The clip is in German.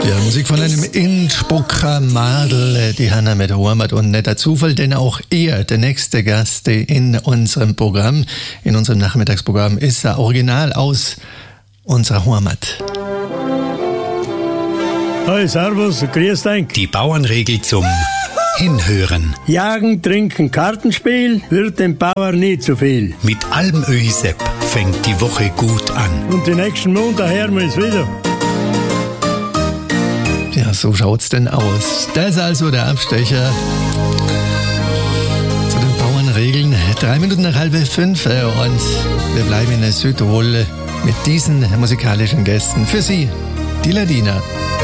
Ja, Musik von einem Innsbrucker Madel, die Hanna mit Heimat und netter Zufall, denn auch er, der nächste Gast in unserem Programm, in unserem Nachmittagsprogramm, ist er original aus unserer Heimat. Hi, servus, grüß dich. Die Bauernregel zum Hinhören. Jagen, trinken, Kartenspiel wird dem Bauer nie zu viel. Mit Almöhi Sepp fängt die Woche gut an. Und die nächsten Monate hören wir es wieder. Ja, so schaut's denn aus. Das ist also der Abstecher zu den Bauernregeln. 3 Minuten nach 4:30 und wir bleiben in der Südtirol mit diesen musikalischen Gästen. Für Sie, die Ladina.